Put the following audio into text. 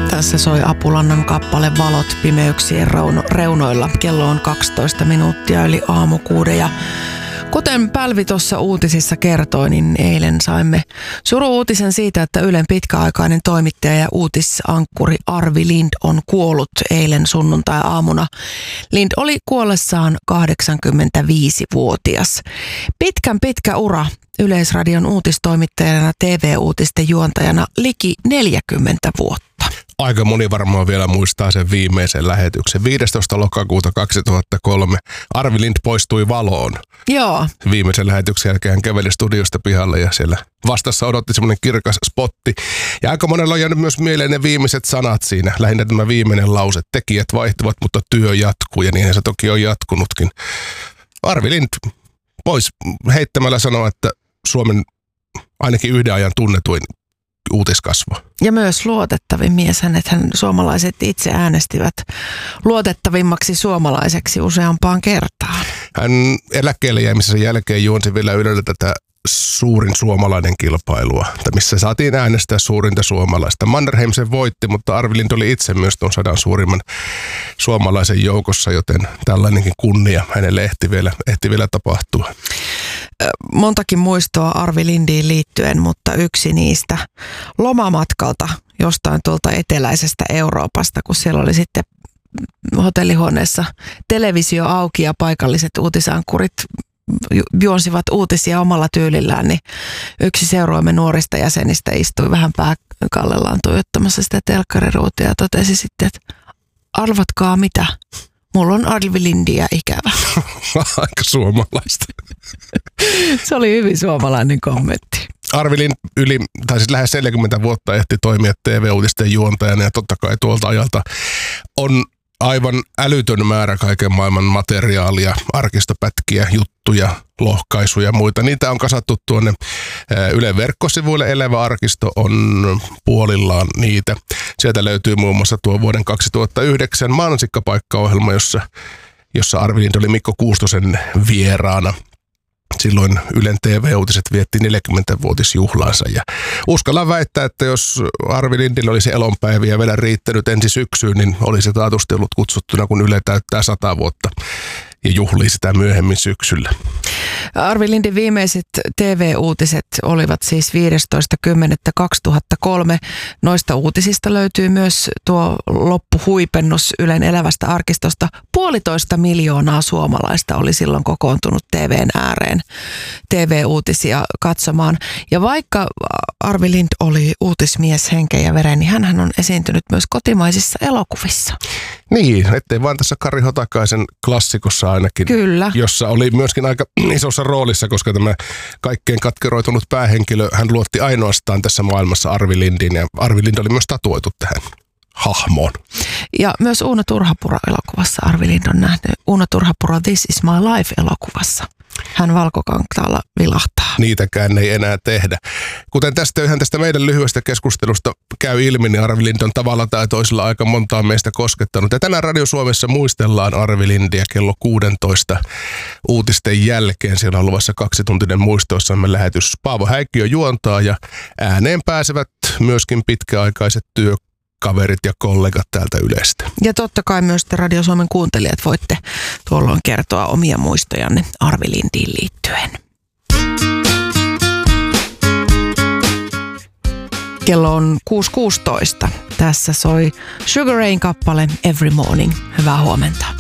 Tässä soi Apulannan kappale Valot pimeyksien reunoilla. Kello on 12 minuuttia yli aamu 6 ja kuten Pälvi tuossa uutisissa kertoi, niin eilen saimme suru-uutisen siitä, että Ylen pitkäaikainen toimittaja ja uutisankkuri Arvi Lind on kuollut eilen sunnuntai-aamuna. Lind oli kuollessaan 85-vuotias. Pitkä ura Yleisradion uutistoimittajana, TV-uutisten juontajana liki 40 vuotta. Aika moni varmaan vielä muistaa sen viimeisen lähetyksen. 15. lokakuuta 2003 Arvi Lind poistui valoon. Joo. Viimeisen lähetyksen jälkeen hän käveli studiosta pihalle ja siellä vastassa odotti semmoinen kirkas spotti. Ja aika monella on jäänyt myös mieleen ne viimeiset sanat siinä. Lähinnä tämä viimeinen lause. Tekijät vaihtuvat, mutta työ jatkuu ja niinhän se toki on jatkunutkin. Arvi Lind pois heittämällä sanoa, että Suomen ainakin yhden ajan tunnetuin uutiskasvo. Ja myös luotettavin mies. Hänethän suomalaiset itse äänestivät luotettavimmaksi suomalaiseksi useampaan kertaan. Hän eläkkeelle jäämisensä jälkeen juonsi vielä Ylellä tätä suurin suomalainen kilpailua, missä saatiin äänestää suurinta suomalaista. Mannerheim sen voitti, mutta Arvi Lind oli itse myös tuon 100 suurimman suomalaisen joukossa, joten tällainenkin kunnia hänelle ehti vielä tapahtua. Montakin muistoa Arvi Lindiin liittyen, mutta yksi niistä lomamatkalta jostain tuolta eteläisestä Euroopasta, kun siellä oli sitten hotellihuoneessa televisio auki ja paikalliset uutisankkurit juonsivat uutisia omalla tyylillään, niin yksi seuroimme nuorista jäsenistä istui vähän pääkallellaan tuijottamassa sitä telkkariruutia ja totesi sitten, että arvatkaa mitä, mulla on Arvi Lindiä ikävä. Aika suomalaista. Se oli hyvin suomalainen kommentti. Arvi Lind lähes 40 vuotta ehti toimia TV-uutisten juontajana ja totta kai tuolta ajalta on aivan älytön määrä kaiken maailman materiaalia, arkistopätkiä, juttuja, lohkaisuja ja muita. Niitä on kasattu tuonne Ylen verkkosivuille. Elävä arkisto on puolillaan niitä. Sieltä löytyy muun muassa tuo vuoden 2009 Mansikkapaikka-ohjelma, jossa Arvi Lind oli Mikko Kuustosen vieraana. Silloin Ylen TV-uutiset vietti 40-vuotisjuhlansa ja uskallan väittää, että jos Arvi Lindille olisi elonpäiviä vielä riittänyt ensi syksyyn, niin olisi taatusti ollut kutsuttuna, kun Yle täyttää 100 vuotta ja juhlii sitä myöhemmin syksyllä. Arvi Lindin viimeiset TV-uutiset olivat siis 15.10.2003. Noista uutisista löytyy myös tuo loppuhuipennus Ylen elävästä arkistosta. 1,5 miljoonaa suomalaista oli silloin kokoontunut TVn ääreen TV-uutisia katsomaan. Ja vaikka Arvi Lind oli uutismies henken ja veren, niin hänhän on esiintynyt myös kotimaisissa elokuvissa. Niin, ettei vaan tässä Kari Hotakaisen klassikossa ainakin. Kyllä. Jossa oli myöskin aika isossa roolissa, koska tämä kaikkein katkeroitunut päähenkilö, hän luotti ainoastaan tässä maailmassa Arvi Lindin ja Arvi Lind oli myös tatuoitu tähän hahmoon. Ja myös Uuno Turhapuro-elokuvassa Arvi Lind on nähnyt Uuno Turhapuro This is my life -elokuvassa. Hän valkokankaalla vilahtaa. Niitäkään ei enää tehdä. Kuten ihan tästä meidän lyhyestä keskustelusta käy ilmi, niin Arvi Lind on tavalla tai toisella aika montaa meistä koskettanut. Ja tänään Radio Suomessa muistellaan Arvi Lindiä kello 16 uutisten jälkeen. Siellä on luvassa 2-tuntinen muistoissamme lähetys. Paavo Häikkiö juontaa ja ääneen pääsevät myöskin pitkäaikaiset työkaverit ja kollegat täältä Ylestä. Ja totta kai myös te Radio Suomen kuuntelijat voitte tuolloin kertoa omia muistojanne Arvi Lindiin liittyen. Kello on 6.16. Tässä soi Sugar Rain kappale Every Morning. Hyvää huomenta.